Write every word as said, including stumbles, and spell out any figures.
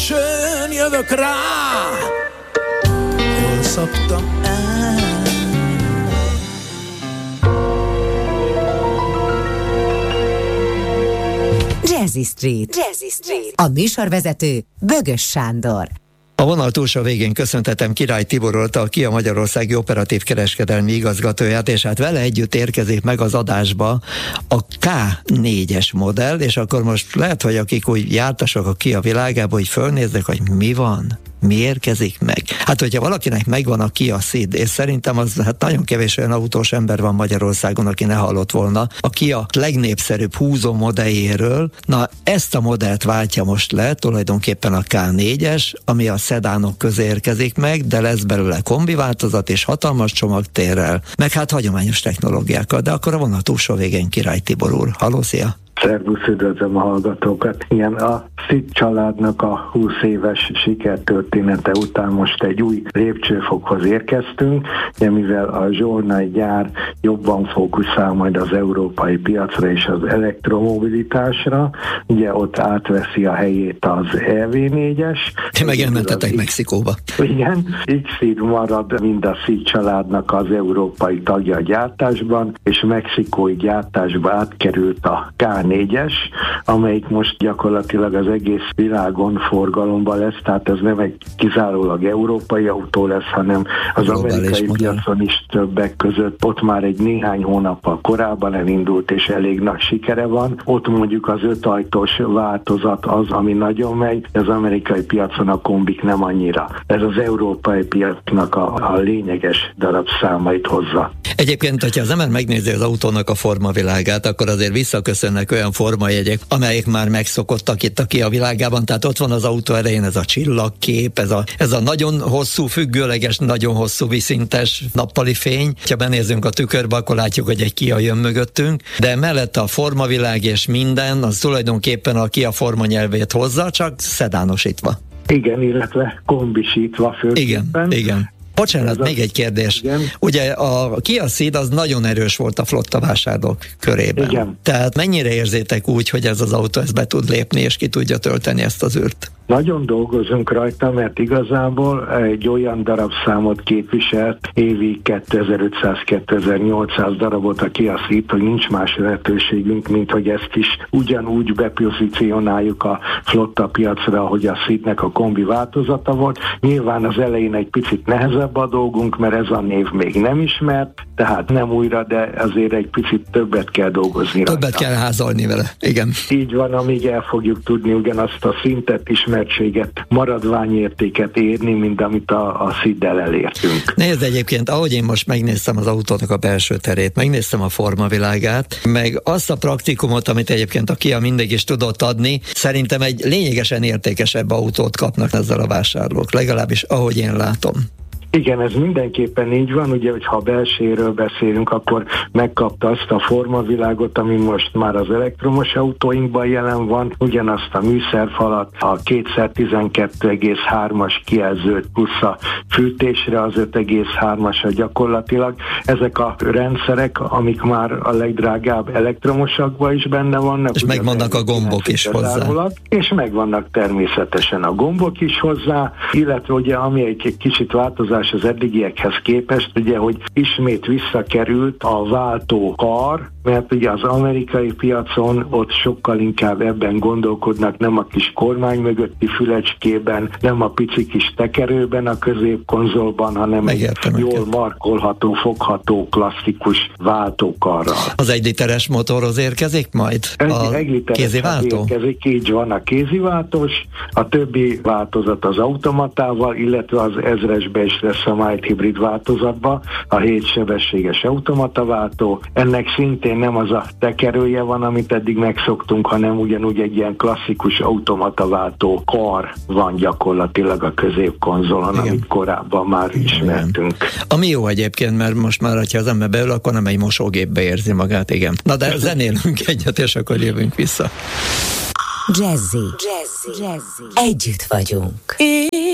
későn jövök rá, hol szoktam el. Jazzy Street. Jazzy Street. A műsorvezető Bögös Sándor. A vonal túlsó végén köszöntetem Király Tiborot, a Kia Magyarországi operatív kereskedelmi igazgatóját, és hát vele együtt érkezik meg az adásba a ká négyes modell, és akkor most lehet, hogy akik úgy jártasok a Kia világába, hogy fölnéznek, hogy mi van, mi érkezik meg. Hát, hogyha valakinek megvan a Kia Ceed, és szerintem az hát nagyon kevés olyan autós ember van Magyarországon, aki ne hallott volna a Kia legnépszerűbb húzó modelljéről. Na, ezt a modellt váltja most le, tulajdonképpen a ká négyes, ami a szedánok közé érkezik meg, de lesz belőle kombi változat és hatalmas csomagtérrel, meg hát hagyományos technológiákkal, de akkor a vonal túlsó végén Király Tibor úr. Halló, szia! Szervusz, üdvözlöm a hallgatókat. Igen, a Ceed családnak a húsz éves sikertörténete után most egy új lépcsőfokhoz érkeztünk, de mivel a zsolnai gyár jobban fókuszál majd az európai piacra és az elektromobilitásra, ugye ott átveszi a helyét az é vé négyes. Te meg elmentetek az Mexikóba. Igen, X-Ceed marad mind a Ceed családnak az európai tagja a gyártásban, és mexikói gyártásba átkerült a ká négyes, amelyik most gyakorlatilag az egész világon forgalomban lesz, tehát ez nem egy kizárólag európai autó lesz, hanem az amerikai piacon is többek között. Ott már egy néhány hónappal korábban elindult, és elég nagy sikere van. Ott mondjuk az ötajtós változat az, ami nagyon megy, az amerikai piacon a kombik nem annyira. Ez az európai piacnak a, a lényeges darabszámait hozza. Egyébként, hogyha az ember megnézi az autónak a formavilágát, akkor azért visszaköszönnek olyan formajegyek, amelyek már megszokottak itt a Kia világában, tehát ott van az autó elején ez a csillagkép, ez a, ez a nagyon hosszú, függőleges, nagyon hosszú viszintes nappali fény. Ha benézünk a tükörbe, akkor látjuk, hogy egy Kia jön mögöttünk, de mellette a formavilág és minden, az tulajdonképpen a Kia formanyelvét hozza, csak szedánosítva. Igen, illetve kombisítva főképpen. Igen, igen. Bocsánat, még egy kérdés. Igen. Ugye a Kia Ceed az nagyon erős volt a flotta vásárlók körében. Igen. Tehát mennyire érzétek úgy, hogy ez az autó ezt be tud lépni, és ki tudja tölteni ezt az űrt? Nagyon dolgozunk rajta, mert igazából egy olyan darabszámot képviselt, évi kétezer-ötszáz-kétezer-nyolcszáz darabot a Kia Ceed, hogy nincs más lehetőségünk, mint hogy ezt is ugyanúgy bepozícionáljuk a flotta piacra, ahogy a Ceednek a kombi változata volt. Nyilván az elején egy picit nehezebb a dolgunk, mert ez a név még nem ismert, tehát nem újra, de azért egy picit többet kell dolgozni Többet rajta. kell házalni vele, igen. Így van, amíg el fogjuk tudni ugyanazt a szintet, ismertséget, maradványértéket érni, mint amit a, a Ceeddel elértünk. Nézd, egyébként, ahogy én most megnéztem az autónak a belső terét, megnéztem a formavilágát, meg azt a praktikumot, amit egyébként a Kia mindig is tudott adni, szerintem egy lényegesen értékesebb autót kapnak ezzel a vásárlók, legalábbis ahogy én látom. Igen, ez mindenképpen így van, ugye, hogyha a belséről beszélünk, akkor megkapta azt a formavilágot, ami most már az elektromos autóinkban jelen van, ugyanazt a műszerfalat, a kétszer-tizenkettő egész hármas kijelzőt plusz a fűtésre az öt egész hármasra gyakorlatilag. Ezek a rendszerek, amik már a legdrágább elektromosakban is benne vannak. És megvannak a gombok is hozzá. És megvannak természetesen a gombok is hozzá, illetve ugye ami egy kicsit változás az eddigiekhez képest, ugye, hogy ismét visszakerült a váltókar, mert ugye az amerikai piacon ott sokkal inkább ebben gondolkodnak, nem a kis kormány mögötti fülecskében, nem a pici kis tekerőben a középkonzolban, hanem Megértem, egy jól markolható, fogható, klasszikus váltókarral. Az egy literes motorhoz érkezik majd? Egy, a egy kéziváltó? Érkezik, így van a kéziváltós, a többi változat az automatával, illetve az ezresbe is lesz a mild hibrid változatba, a hét sebességes automataváltó. Ennek szintén nem az a tekerője van, amit eddig megszoktunk, hanem ugyanúgy egy ilyen klasszikus automataváltó kar van gyakorlatilag a középkonzolon, igen, amit korábban már ismertünk. Igen. Ami jó egyébként, mert most már, ha az ember beül, akkor nem egy mosógépbe érzi magát, igen. Na de zenélünk egyet, és akkor jövünk vissza. Jazzy. Jazzy. Jazzy. Együtt vagyunk.